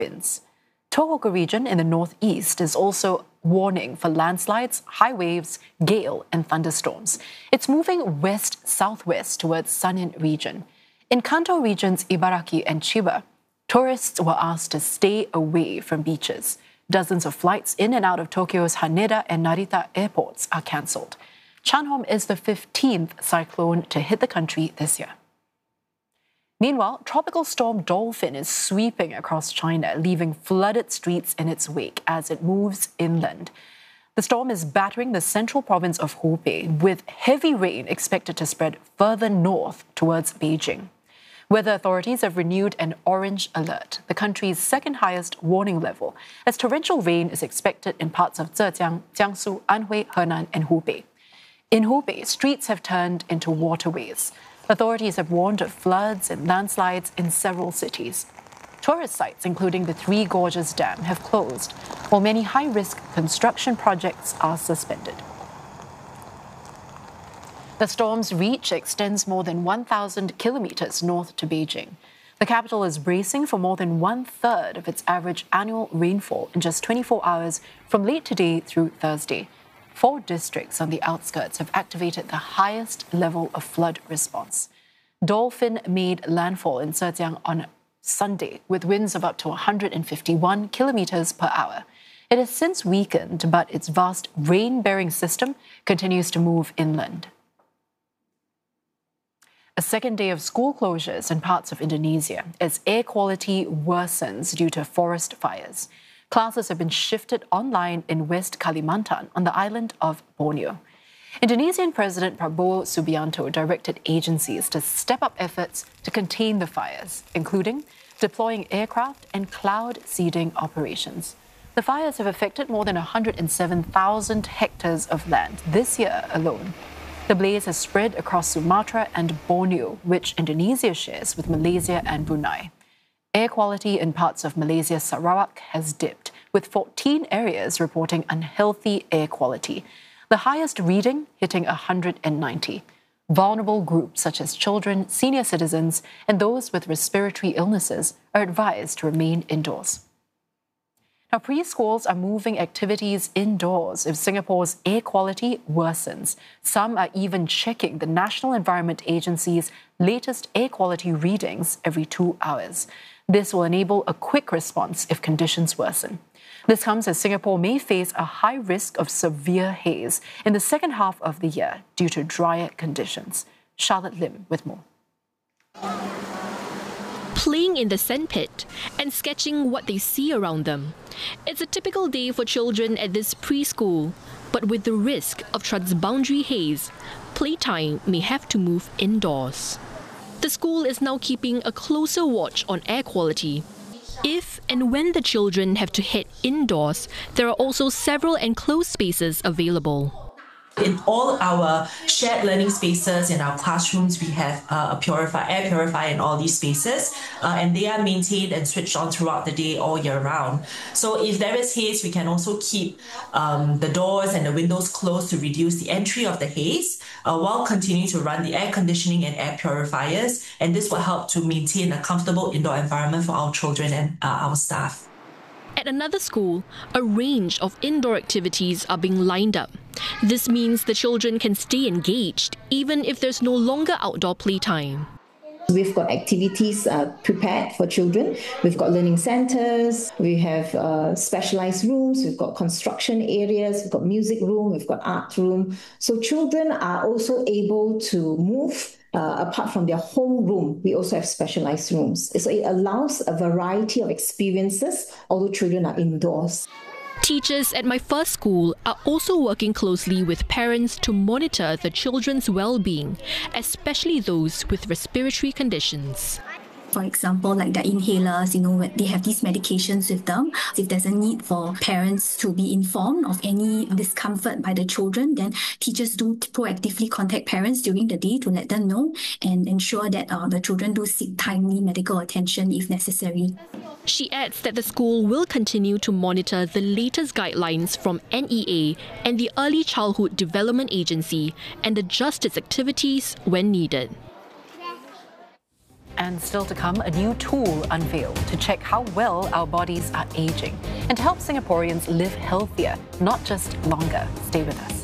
winds. Tohoku region in the northeast is also warning for landslides, high waves, gale and thunderstorms. It's moving west-southwest towards Sanin region. In Kanto region's Ibaraki and Chiba, tourists were asked to stay away from beaches. Dozens of flights in and out of Tokyo's Haneda and Narita airports are cancelled. Chanhom is the 15th cyclone to hit the country this year. Meanwhile, tropical storm Dolphin is sweeping across China, leaving flooded streets in its wake as it moves inland. The storm is battering the central province of Hubei, with heavy rain expected to spread further north towards Beijing. Weather authorities have renewed an orange alert, the country's second highest warning level, as torrential rain is expected in parts of Zhejiang, Jiangsu, Anhui, Henan, and Hubei. In Hubei, streets have turned into waterways. Authorities have warned of floods and landslides in several cities. Tourist sites, including the Three Gorges Dam, have closed, while many high-risk construction projects are suspended. The storm's reach extends more than 1,000 kilometers north to Beijing. The capital is bracing for more than one-third of its average annual rainfall in just 24 hours from late today through Thursday. 4 districts on the outskirts have activated the highest level of flood response. Dolphin made landfall in Zhejiang on Sunday with winds of up to 151 kilometers per hour. It has since weakened, but its vast rain-bearing system continues to move inland. A second day of school closures in parts of Indonesia as air quality worsens due to forest fires. Classes have been shifted online in West Kalimantan on the island of Borneo. Indonesian President Prabowo Subianto directed agencies to step up efforts to contain the fires, including deploying aircraft and cloud seeding operations. The fires have affected more than 107,000 hectares of land this year alone. The blaze has spread across Sumatra and Borneo, which Indonesia shares with Malaysia and Brunei. Air quality in parts of Malaysia's Sarawak has dipped, with 14 areas reporting unhealthy air quality, the highest reading hitting 190. Vulnerable groups such as children, senior citizens, and those with respiratory illnesses are advised to remain indoors. Now, preschools are moving activities indoors if Singapore's air quality worsens. Some are even checking the National Environment Agency's latest air quality readings every 2 hours. This will enable a quick response if conditions worsen. This comes as Singapore may face a high risk of severe haze in the second half of the year due to drier conditions. Charlotte Lim with more. Playing in the sandpit and sketching what they see around them. It's a typical day for children at this preschool, but with the risk of transboundary haze, playtime may have to move indoors. The school is now keeping a closer watch on air quality. If and when the children have to head indoors, there are also several enclosed spaces available. In all our shared learning spaces in our classrooms, we have air purifier in all these spaces, and they are maintained and switched on throughout the day all year round. So if there is haze, we can also keep the doors and the windows closed to reduce the entry of the haze while continuing to run the air conditioning and air purifiers, and this will help to maintain a comfortable indoor environment for our children and our staff. At another school, a range of indoor activities are being lined up. This means the children can stay engaged, even if there's no longer outdoor playtime. We've got activities prepared for children. We've got learning centres, we have specialised rooms, we've got construction areas, we've got music room, we've got art room. So children are also able to move apart from their home room. We also have specialised rooms. So it allows a variety of experiences, although children are indoors. Teachers at my first school are also working closely with parents to monitor the children's well-being, especially those with respiratory conditions. For example, like the inhalers, they have these medications with them. If there's a need for parents to be informed of any discomfort by the children, then teachers do proactively contact parents during the day to let them know and ensure that the children do seek timely medical attention if necessary. She adds that the school will continue to monitor the latest guidelines from NEA and the Early Childhood Development Agency and adjust its activities when needed. And still to come, a new tool unveiled to check how well our bodies are aging and to help Singaporeans live healthier, not just longer. Stay with us.